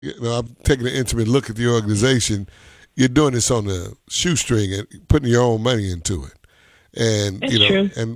I'm taking an intimate look at the organization. You're doing this on the shoestring and putting your own money into it. And That's true. and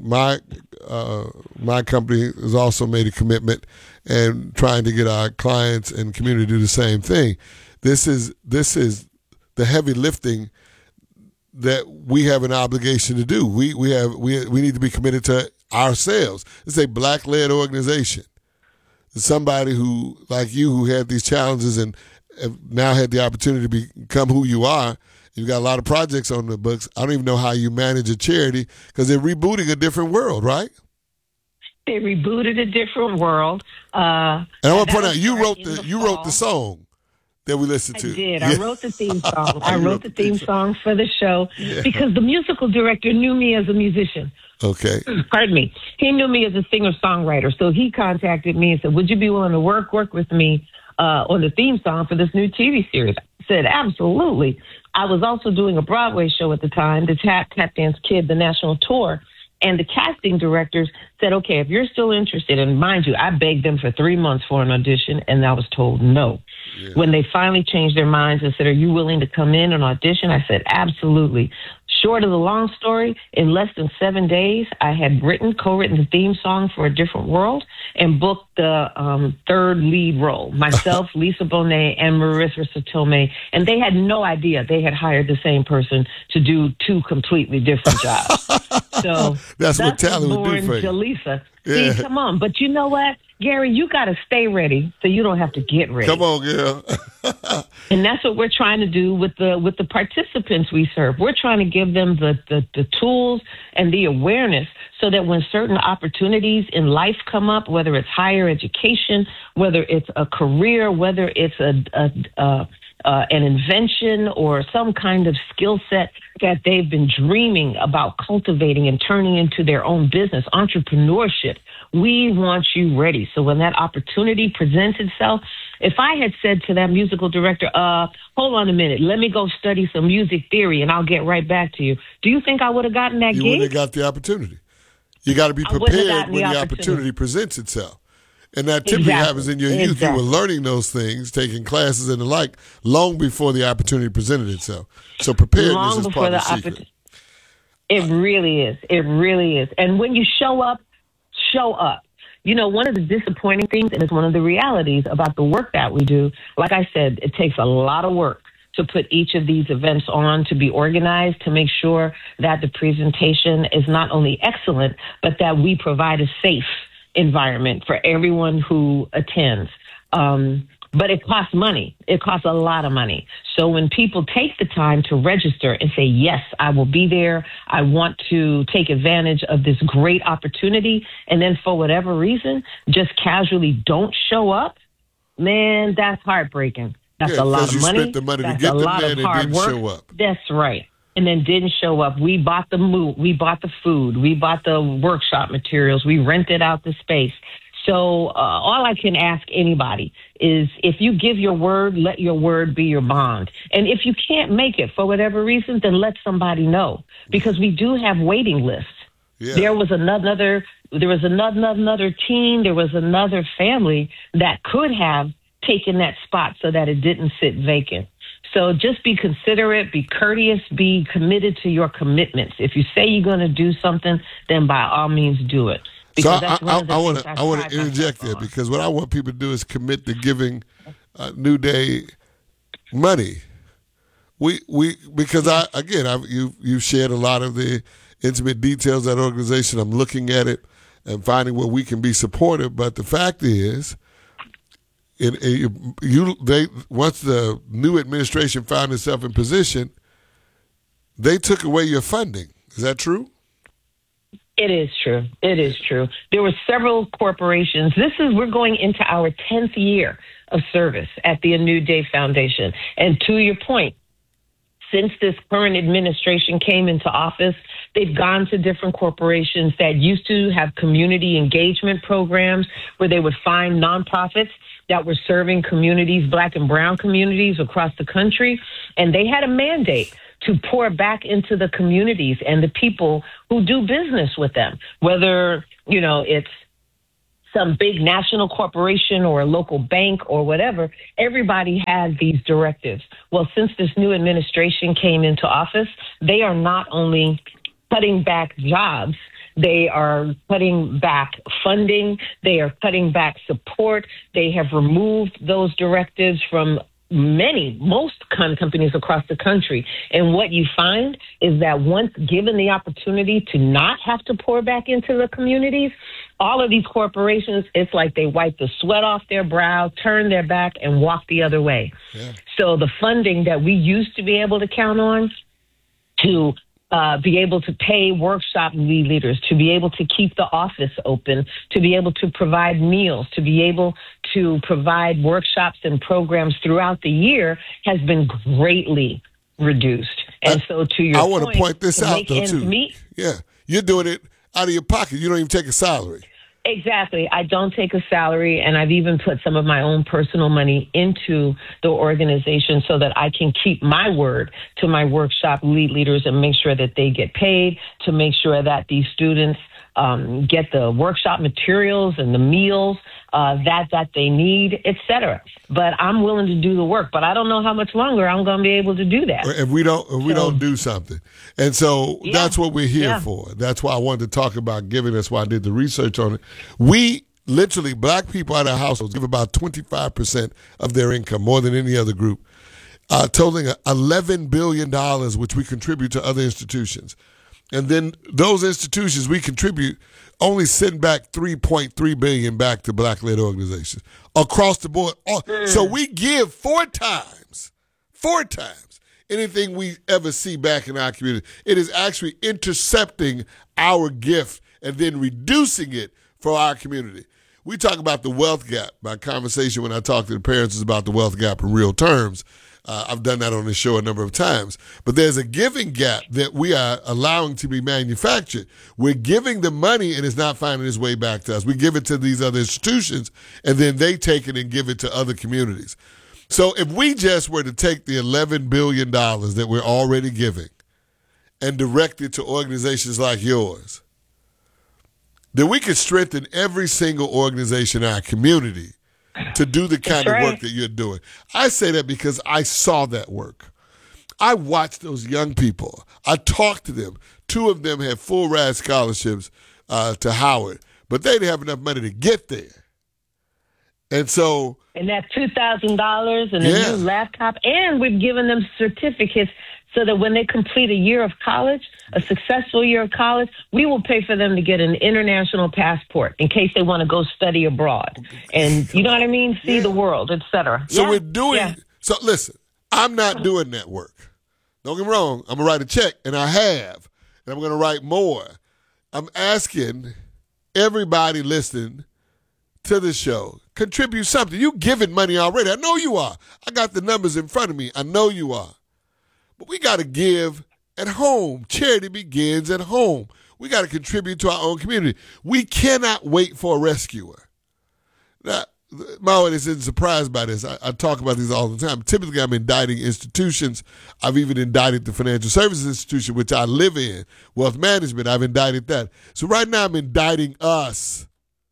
my company has also made a commitment and trying to get our clients and community to do the same thing. This is the heavy lifting that we have an obligation to do. We need to be committed to ourselves. It's a black led organization. Somebody who, like you, who had these challenges and have now had the opportunity to become who you are. You've got a lot of projects on the books. I don't even know how you manage a charity because they're rebooting a different world, right? They rebooted a different world. And I want to point out, you wrote the song that we listened to. I did. Yeah. I wrote the theme song. I wrote the theme song for the show because the musical director knew me as a musician. Okay. Pardon me. He knew me as a singer-songwriter. So he contacted me and said, would you be willing to work with me on the theme song for this new TV series? I said, absolutely. I was also doing a Broadway show at the time, the Tap Dance Kid, the national tour. And the casting directors said, okay, if you're still interested, and mind you, I begged them for 3 months for an audition, and I was told no. Yeah. When they finally changed their minds and said, are you willing to come in and audition? I said, absolutely. Short of the long story, in less than 7 days, I had co-written the theme song for A Different World and booked the third lead role, myself, Lisa Bonet, and Marissa Tomei. And they had no idea they had hired the same person to do two completely different jobs. So that's what talent would do for you. Lisa. Yeah. See, come on. But you know what, Gary, you got to stay ready so you don't have to get ready. Come on, girl. And that's what we're trying to do with the participants we serve. We're trying to give them the tools and the awareness so that when certain opportunities in life come up, whether it's higher education, whether it's a career, whether it's an invention or some kind of skill set that they've been dreaming about cultivating and turning into their own business, entrepreneurship, we want you ready. So when that opportunity presents itself, if I had said to that musical director, hold on a minute, let me go study some music theory and I'll get right back to you, do you think I would have gotten that gig? You wouldn't have got the opportunity. You got to be prepared when the opportunity presents itself. And that typically happens in your youth. You were learning those things, taking classes and the like, long before the opportunity presented itself. So preparedness is part of the secret. It really is. It really is. And when you show up, show up. You know, one of the disappointing things, and it's one of the realities about the work that we do, like I said, it takes a lot of work to put each of these events on, to be organized, to make sure that the presentation is not only excellent, but that we provide a safe environment for everyone who attends. But it costs money. It costs a lot of money. So when people take the time to register and say, yes, I will be there, I want to take advantage of this great opportunity, and then for whatever reason, just casually don't show up, man, that's heartbreaking. That's a lot of money. Spent the money that's to get a them lot there of and hard didn't work. show up. That's right. And then didn't show up. We bought the we bought the food, we bought the workshop materials, we rented out the space. So all I can ask anybody is if you give your word, let your word be your bond. And if you can't make it for whatever reason, then let somebody know, because we do have waiting lists. Yeah. There was another teen, there was another family that could have taken that spot so that it didn't sit vacant. So just be considerate, be courteous, be committed to your commitments. If you say you're going to do something, then by all means do it. So I want to interject there, because what I want people to do is commit to giving New Day money. Because you've shared a lot of the intimate details of that organization. I'm looking at it and finding where we can be supportive. But the fact is, once the new administration found itself in position, they took away your funding. Is that true? It is true. It is true. There were several corporations. We're going into our 10th year of service at the A New Day Foundation. And to your point, since this current administration came into office, they've gone to different corporations that used to have community engagement programs where they would find nonprofits that were serving communities, Black and brown communities across the country. And they had a mandate to pour back into the communities and the people who do business with them, whether, it's some big national corporation or a local bank or whatever, everybody has these directives. Well, since this new administration came into office, they are not only cutting back jobs, they are cutting back funding, they are cutting back support. They have removed those directives from most companies across the country. And what you find is that once given the opportunity to not have to pour back into the communities, all of these corporations, it's like they wipe the sweat off their brow, turn their back, and walk the other way. Yeah. So the funding that we used to be able to count on to be able to pay workshop leaders, to be able to keep the office open, to be able to provide meals, to be able to provide workshops and programs throughout the year has been greatly reduced. And so to your I want to point this out, though, too. Yeah. You're doing it out of your pocket. You don't even take a salary. Exactly. I don't take a salary, and I've even put some of my own personal money into the organization so that I can keep my word to my workshop leaders and make sure that they get paid, to make sure that these students get the workshop materials and the meals that they need, et cetera. But I'm willing to do the work, but I don't know how much longer I'm going to be able to do that. If we don't do something. And so that's what we're here for. That's why I wanted to talk about giving. That's why I did the research on it. We literally, black people out of households give about 25% of their income, more than any other group, totaling $11 billion, which we contribute to other institutions. And then those institutions we contribute only send back $3.3 billion back to black-led organizations across the board. So we give four times anything we ever see back in our community. It is actually intercepting our gift and then reducing it for our community. We talk about the wealth gap. My conversation when I talk to the parents is about the wealth gap in real terms. I've done that on the show a number of times. But there's a giving gap that we are allowing to be manufactured. We're giving the money and it's not finding its way back to us. We give it to these other institutions and then they take it and give it to other communities. So if we just were to take the $11 billion that we're already giving and direct it to organizations like yours, then we could strengthen every single organization in our community to do the kind of work that you're doing. I say that because I saw that work. I watched those young people. I talked to them. 2 of them had full ride scholarships to Howard, but they didn't have enough money to get there. And so... And that $2,000 and a new laptop, and we've given them certificates so that when they complete a year of college, a successful year of college, we will pay for them to get an international passport in case they want to go study abroad. And you know what I mean? See the world, et cetera. So we're doing, so listen, I'm not doing that work. Don't get me wrong. I'm going to write a check, and I have, and I'm going to write more. I'm asking everybody listening to the show, contribute something. You giving money already. I know you are. I got the numbers in front of me. I know you are. But we got to give at home. Charity begins at home. We got to contribute to our own community. We cannot wait for a rescuer. Now, my audience isn't surprised by this. I talk about these all the time. Typically, I'm indicting institutions. I've even indicted the financial services institution, which I live in. Wealth management, I've indicted that. So right now, I'm indicting us.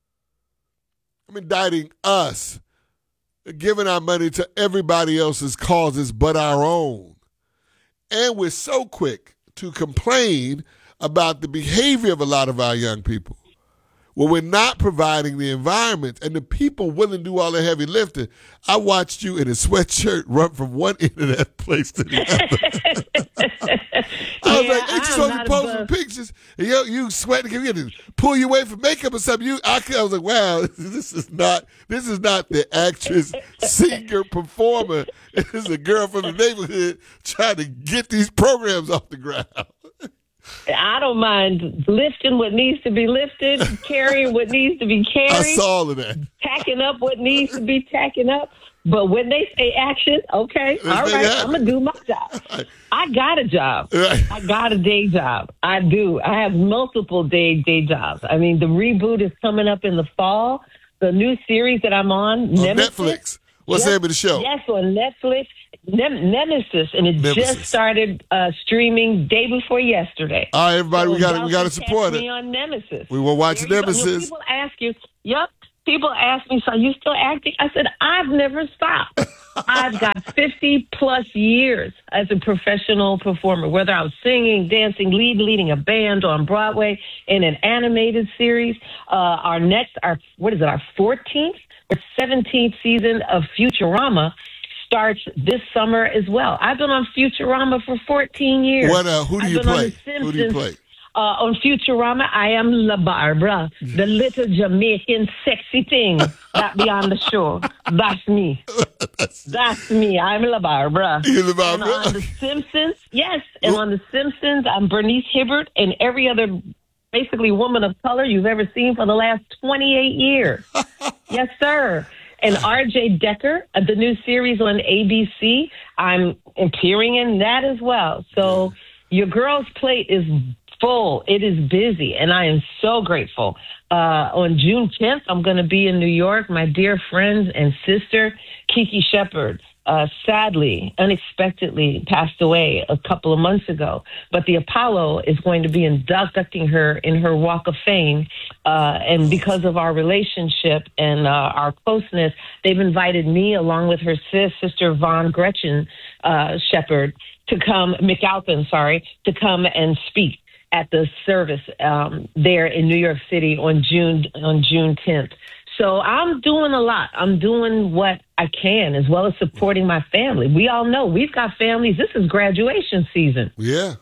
Giving our money to everybody else's causes but our own. And we're so quick to complain about the behavior of a lot of our young people. Well, we're not providing the environment and the people willing to do all the heavy lifting. I watched you in a sweatshirt run from one end of that place to the other. I was like, ain't you supposed to post some pictures? And you sweating, you to pull you away from makeup or something. I was like, wow, this is not the actress, singer, performer. This is a girl from the neighborhood trying to get these programs off the ground. I don't mind lifting what needs to be lifted, carrying what needs to be carried. I saw all of that. Tacking up what needs to be tacking up. But when they say action, okay, all right, I'm going to do my job. I got a job. I got a day job. I do. I have multiple day jobs. I mean, the reboot is coming up in the fall. The new series that I'm on Netflix. What's the name of the show? Yes, on Netflix. Nemesis, and it just started streaming day before yesterday. All right, everybody, we got to support it. Me on Nemesis. We will watch Nemesis. People ask you, yep. People ask me, so are you still acting? I said, I've never stopped. I've got 50 plus years as a professional performer, whether I was singing, dancing, leading a band on Broadway in an animated series. Our 14th or 17th season of Futurama starts this summer as well. I've been on Futurama for 14 years. Who do you play? Who do you play? On Futurama, I am La Barbara, the little Jamaican sexy thing that be on the show. That's me. That's me. I'm La Barbara. You're La Barbara? And on The Simpsons, yes. And on The Simpsons, I'm Bernice Hibbert and every other basically woman of color you've ever seen for the last 28 years. Yes, sir. And R.J. Decker, the new series on ABC, I'm appearing in that as well. So your girl's plate is full. It is busy, and I am so grateful. On June 10th, I'm going to be in New York. My dear friend and sister, Kiki Shepard, sadly, unexpectedly passed away a couple of months ago. But the Apollo is going to be inducting her in her Walk of Fame. And because of our relationship and our closeness, they've invited me, along with her sister, Von Gretchen Shepard, McAlpin, to come and speak at the service there in New York City on June 10th. So I'm doing a lot. I'm doing what I can, as well as supporting my family. We all know we've got families. This is graduation season. Yeah.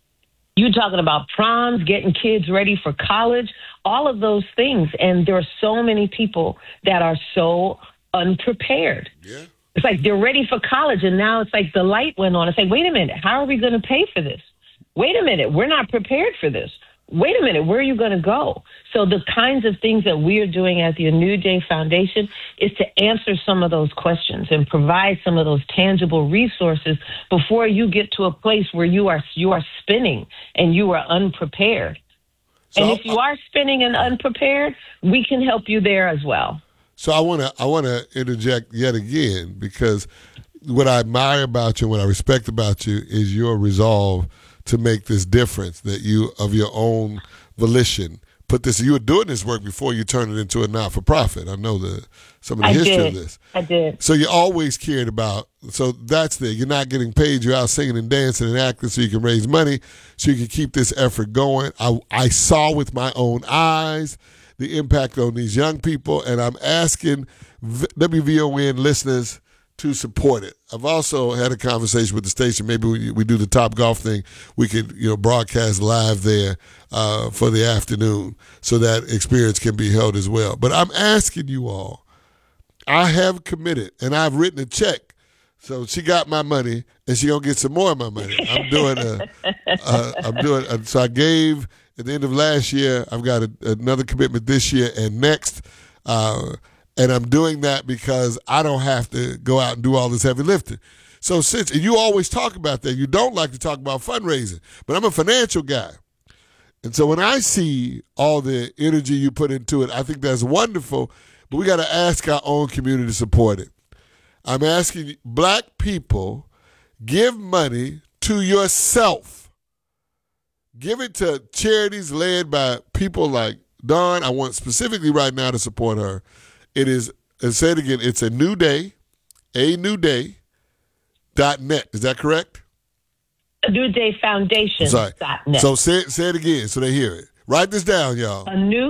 You talking about proms, getting kids ready for college, all of those things. And there are so many people that are so unprepared. Yeah. It's like they're ready for college, and now it's like the light went on. It's like, wait a minute, how are we going to pay for this? Wait a minute, we're not prepared for this. Wait a minute, where are you going to go? So the kinds of things that we are doing at the A New Day Foundation is to answer some of those questions and provide some of those tangible resources before you get to a place where you are spinning and you are unprepared. So and if you are spinning and unprepared, we can help you there as well. So I want to interject yet again, because what I admire about you and what I respect about you is your resolve to make this difference, that you, of your own volition, put this. You were doing this work before you turned it into a not-for-profit. I know some of the history of this. I did. So you always cared about. So that's there. You're not getting paid. You're out singing and dancing and acting so you can raise money, so you can keep this effort going. I saw with my own eyes the impact on these young people, and I'm asking WVON listeners to support it. I've also had a conversation with the station. Maybe we do the Top Golf thing. We could, broadcast live there for the afternoon, so that experience can be held as well. But I'm asking you all. I have committed, and I've written a check. So she got my money, and she gonna get some more of my money. So I gave at the end of last year. I've got another commitment this year and next. And I'm doing that because I don't have to go out and do all this heavy lifting. So and you always talk about that. You don't like to talk about fundraising, but I'm a financial guy. And so when I see all the energy you put into it, I think that's wonderful, but we got to ask our own community to support it. I'm asking black people, give money to yourself. Give it to charities led by people like Dawn. I want specifically right now to support her. It is, and say it again, it's a newday.net. Is that correct? A New Day Foundation.net. So say it again so they hear it. Write this down, y'all.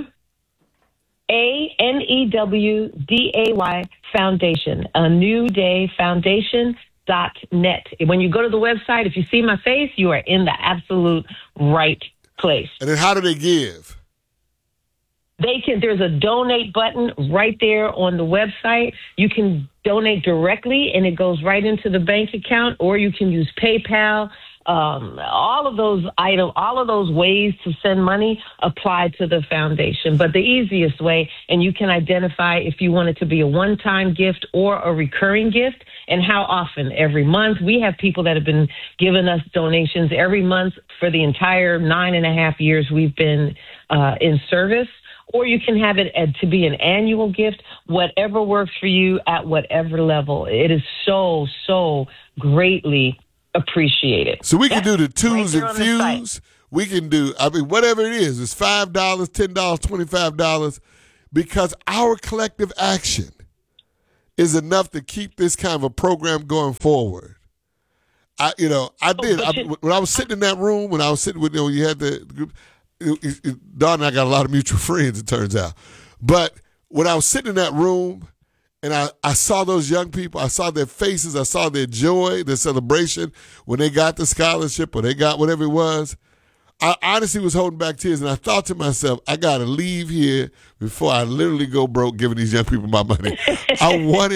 ANEWDAY Foundation. A New Day Foundation.net. When you go to the website, if you see my face, you are in the absolute right place. And then how do they give? There's a donate button right there on the website. You can donate directly and it goes right into the bank account, or you can use PayPal. All of those ways to send money apply to the foundation. But the easiest way, and you can identify if you want it to be a one-time gift or a recurring gift, and how often. Every month. We have people that have been giving us donations every month for the entire 9.5 years we've been in service. Or you can have it to be an annual gift, whatever works for you at whatever level. It is so, so greatly appreciated. So we can do the twos and fews. We can do, whatever it is. It's $5, $10, $25. because our collective action is enough to keep this kind of a program going forward. When I was sitting in that room, when I was sitting with, you had the group, Don and I got a lot of mutual friends, it turns out. But when I was sitting in that room and I saw those young people, I saw their faces, I saw their joy, their celebration when they got the scholarship or they got whatever it was, I honestly was holding back tears, and I thought to myself, I got to leave here before I literally go broke giving these young people my money. I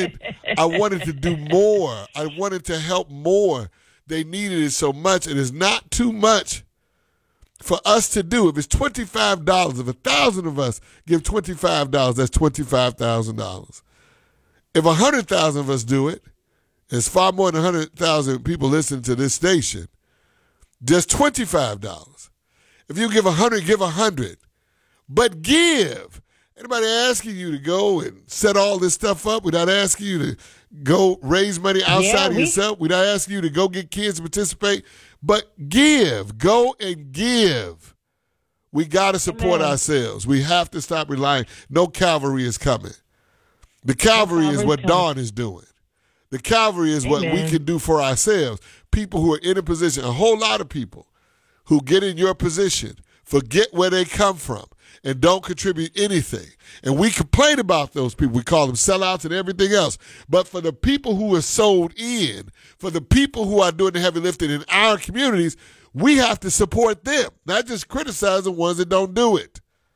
wanted to do more. I wanted to help more. They needed it so much, and it's not too much for us to do. If it's $25, if 1,000 of us give $25, that's $25,000. If 100,000 of us do it, it's far more than 100,000 people listening to this station. Just $25. If you give 100, give 100. But give. Anybody asking you to go and set all this stuff up? We're not asking you to go raise money outside of yourself. We're not asking you to go get kids to participate. But give. Go and give. We got to support ourselves. We have to stop relying. No cavalry is coming. The cavalry is what Dawn is doing. The cavalry is what we can do for ourselves. People who are in a position, a whole lot of people who get in your position, forget where they come from and don't contribute anything. And we complain about those people. We call them sellouts and everything else. But for the people who are sold in, for the people who are doing the heavy lifting in our communities, we have to support them, not just criticize the ones that don't do it.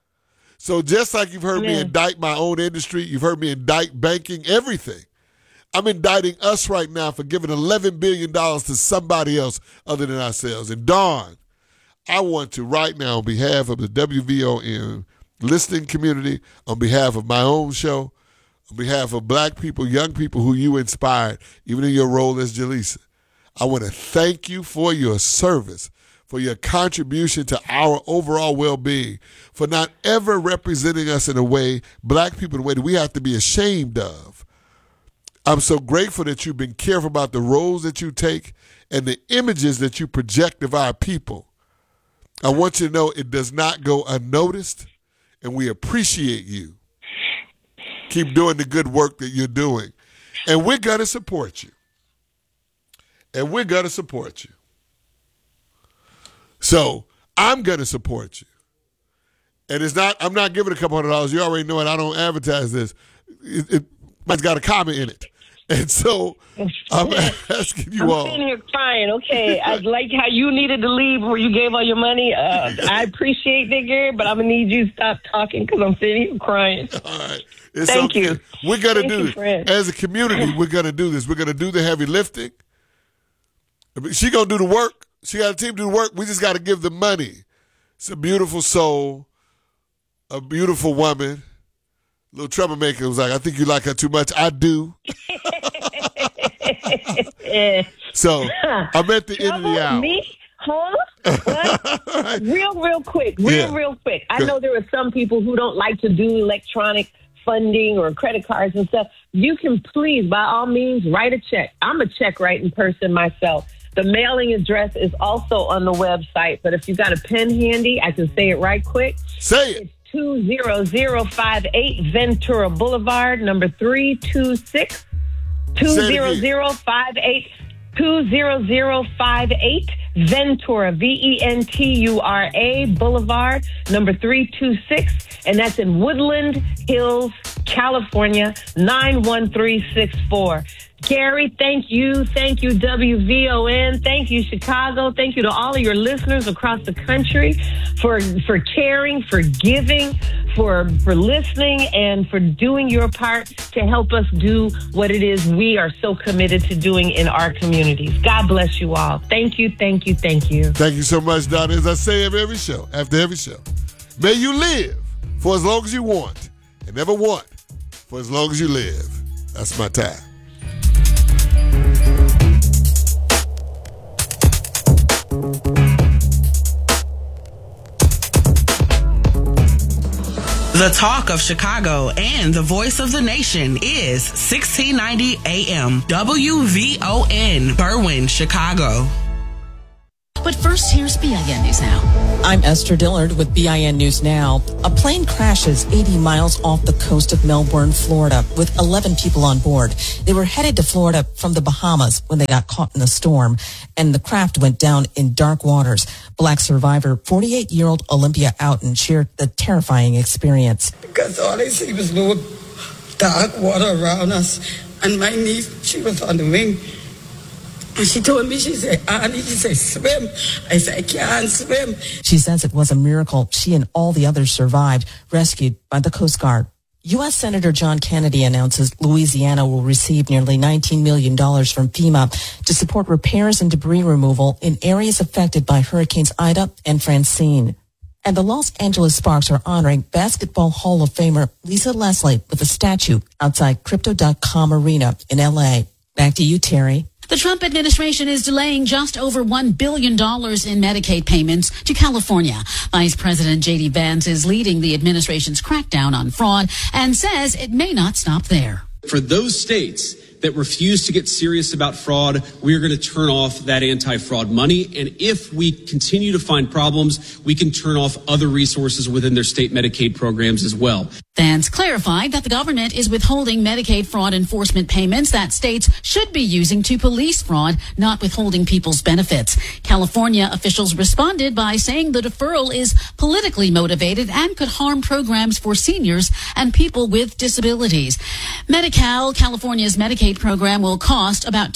So just like you've heard me indict my own industry, you've heard me indict banking, everything. I'm indicting us right now for giving $11 billion to somebody else other than ourselves. And Dawn, I want to right now, on behalf of the WVON listening community, on behalf of my own show, on behalf of black people, young people who you inspired, even in your role as Jaleesa, I want to thank you for your service, for your contribution to our overall well-being, for not ever representing us in a way, black people, in a way that we have to be ashamed of. I'm so grateful that you've been careful about the roles that you take and the images that you project of our people. I want you to know it does not go unnoticed, and we appreciate you. Keep doing the good work that you're doing. And we're going to support you. So I'm going to support you. And I'm not giving a couple $100. You already know it. I don't advertise this. It's got a comment in it. And so I'm asking you all. I'm sitting here crying. Okay, I like how you needed to leave where you gave all your money. I appreciate that, Gary, but I'm going to need you to stop talking because I'm sitting here crying. All right. Thank you. We're going to do this. Friend. As a community, we're going to do this. We're going to do the heavy lifting. She going to do the work. She got a team to do the work. We just got to give the money. It's a beautiful soul, a beautiful woman. Little troublemaker was like, I think you like her too much. I do. So I'm at the end of the hour. Me? Huh? What? Right. Real quick. Real quick. I know there are some people who don't like to do electronic funding or credit cards and stuff. You can please, by all means, write a check. I'm a check writing person myself. The mailing address is also on the website, but if you got a pen handy, I can say it right quick. Say it. It's 20058 Ventura Boulevard, number 326. 20058 Ventura, Ventura Boulevard, number 326, and that's in Woodland Hills, California, 91364. Gary, thank you, WVON, thank you, Chicago, thank you to all of your listeners across the country for caring, for giving, for listening, and for doing your part to help us do what it is we are so committed to doing in our communities. God bless you all. Thank you. Thank you so much, Donna. As I say after every show, may you live for as long as you want and never want for as long as you live. That's my time. The talk of Chicago and the voice of the nation is 1690 AM WVON, Berwyn, Chicago. But first, here's BIN News Now. I'm Esther Dillard with BIN News Now. A plane crashes 80 miles off the coast of Melbourne, Florida, with 11 people on board. They were headed to Florida from the Bahamas when they got caught in a storm, and the craft went down in dark waters. Black survivor, 48-year-old Olympia Outen, shared the terrifying experience. Because all I see was little dark water around us, and my niece, she was on the wing. And she told me, she said, Annie, she said, swim. I said, I can't swim. She says it was a miracle she and all the others survived, rescued by the Coast Guard. U.S. Senator John Kennedy announces Louisiana will receive nearly $19 million from FEMA to support repairs and debris removal in areas affected by Hurricanes Ida and Francine. And the Los Angeles Sparks are honoring Basketball Hall of Famer Lisa Leslie with a statue outside Crypto.com Arena in L.A. Back to you, Terry. The Trump administration is delaying just over $1 billion in Medicaid payments to California. Vice President J.D. Vance is leading the administration's crackdown on fraud and says it may not stop there. For those states that refuse to get serious about fraud, we are going to turn off that anti-fraud money. And if we continue to find problems, we can turn off other resources within their state Medicaid programs as well. Vance clarified that the government is withholding Medicaid fraud enforcement payments that states should be using to police fraud, not withholding people's benefits. California officials responded by saying the deferral is politically motivated and could harm programs for seniors and people with disabilities. Medi-Cal, California's Medicaid program, will cost about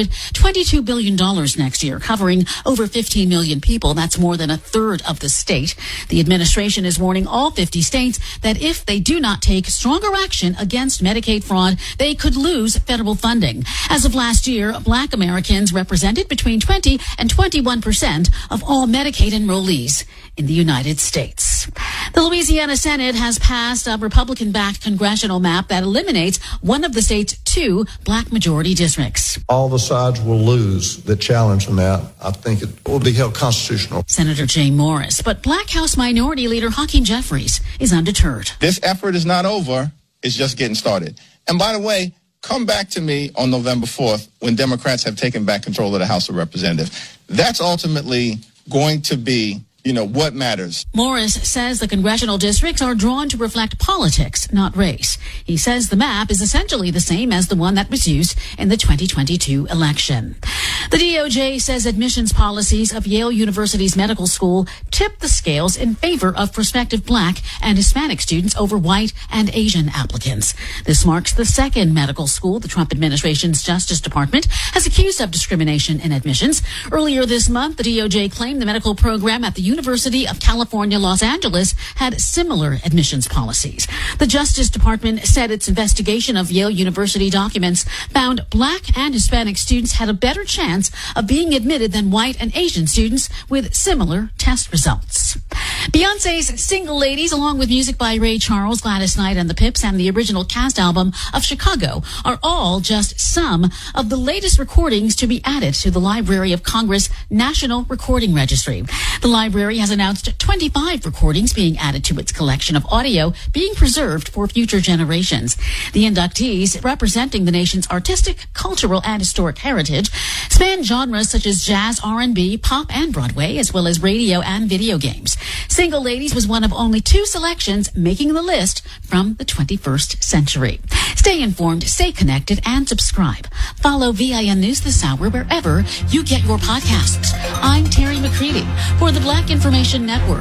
$222 billion next year, covering over 15 million people. That's more than a third of the state. The administration is warning all 50 states that if they do not take stronger action against Medicaid fraud, they could lose federal funding. As of last year, Black Americans represented between 20 and 21% of all Medicaid enrollees in the United States. The Louisiana Senate has passed a Republican-backed congressional map that eliminates one of the state's 2 black majority districts. All the sides will lose that challenge the map. I think it will be held constitutional. Senator Jay Morris, but Black House Minority Leader Hakeem Jeffries is undeterred. This effort is not over. It's just getting started. And by the way, come back to me on November 4th when Democrats have taken back control of the House of Representatives. That's ultimately going to be what matters. Morris says the congressional districts are drawn to reflect politics, not race. He says the map is essentially the same as the one that was used in the 2022 election. The DOJ says admissions policies of Yale University's medical school tip the scales in favor of prospective Black and Hispanic students over white and Asian applicants. This marks the second medical school the Trump administration's Justice Department has accused of discrimination in admissions. Earlier this month, the DOJ claimed the medical program at the University of California, Los Angeles had similar admissions policies. The Justice Department said its investigation of Yale University documents found Black and Hispanic students had a better chance of being admitted than white and Asian students with similar test results. Beyonce's Single Ladies, along with music by Ray Charles, Gladys Knight and the Pips, and the original cast album of Chicago, are all just some of the latest recordings to be added to the Library of Congress National Recording Registry. The library has announced 25 recordings being added to its collection of audio being preserved for future generations. The inductees, representing the nation's artistic, cultural, and historic heritage, span genres such as jazz, R&B, pop, and Broadway, as well as radio and video games. Single Ladies was one of only 2 selections making the list from the 21st century. Stay informed, stay connected, and subscribe. Follow VIN News this hour wherever you get your podcasts. I'm Terry McCready for the Black Information Network.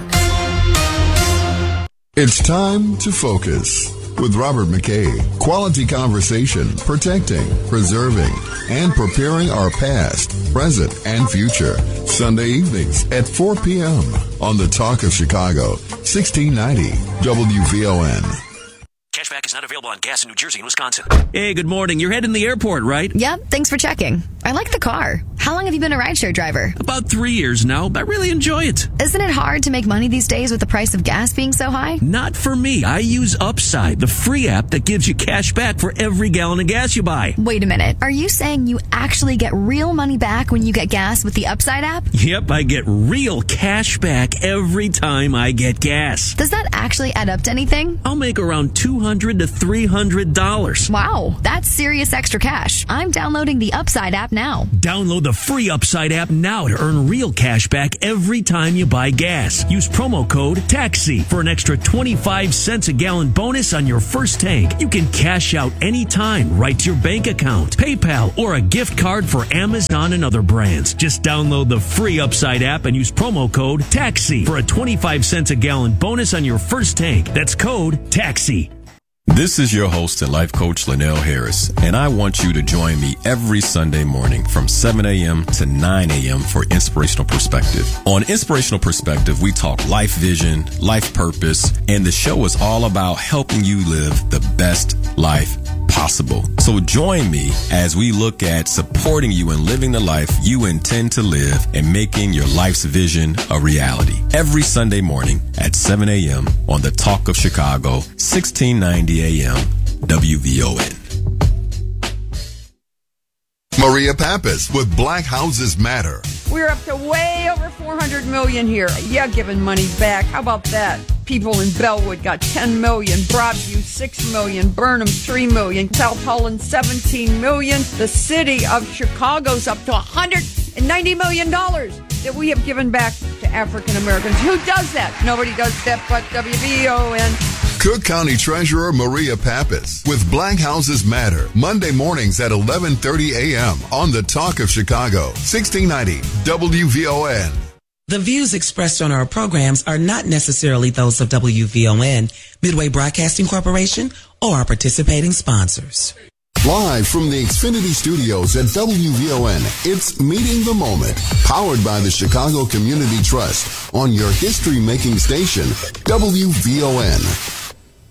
It's time to focus with Robert McKay. Quality conversation, protecting, preserving, and preparing our past, present, and future. Sunday evenings at 4 p.m. on the Talk of Chicago, 1690 WVON. Cashback is not available on gas in New Jersey and Wisconsin. Hey, good morning. You're heading to the airport, right? Yep, thanks for checking. I like the car. How long have you been a rideshare driver? About 3 years now. I really enjoy it. Isn't it hard to make money these days with the price of gas being so high? Not for me. I use Upside, the free app that gives you cash back for every gallon of gas you buy. Wait a minute. Are you saying you actually get real money back when you get gas with the Upside app? Yep, I get real cash back every time I get gas. Does that actually add up to anything? I'll make around $200 to $300. Wow, that's serious extra cash. I'm downloading the Upside app now. now. Download the free Upside app now to earn real cash back every time you buy gas. Use promo code TAXI for an extra 25 cents a gallon bonus on your first tank. You can cash out anytime right to your bank account, PayPal, or a gift card for Amazon and other brands. Just download the free Upside app and use promo code TAXI for a 25 cents a gallon bonus on your first tank. That's code TAXI. This is your host and life coach, Linnell Harris, and I want you to join me every Sunday morning from 7 a.m. to 9 a.m. for Inspirational Perspective. On Inspirational Perspective, we talk life vision, life purpose, and the show is all about helping you live the best life possible. So join me as we look at supporting you in living the life you intend to live and making your life's vision a reality. Every Sunday morning at 7 a.m. on the Talk of Chicago, 1690 a.m. WVON. Maria Pappas with Black Houses Matter. We're up to way over $400 million here. Yeah, giving money back. How about that? People in Bellwood got $10 million, Broadview $6 million, Burnham $3 million, South Holland $17 million. The city of Chicago's up to $190 million that we have given back to African Americans. Who does that? Nobody does that but WVON. Cook County Treasurer Maria Pappas with Black Houses Matter, Monday mornings at 11:30 a.m. on the Talk of Chicago, 1690 WVON. The views expressed on our programs are not necessarily those of WVON, Midway Broadcasting Corporation, or our participating sponsors. Live from the Xfinity Studios at WVON, it's Meeting the Moment, powered by the Chicago Community Trust on your history-making station, WVON.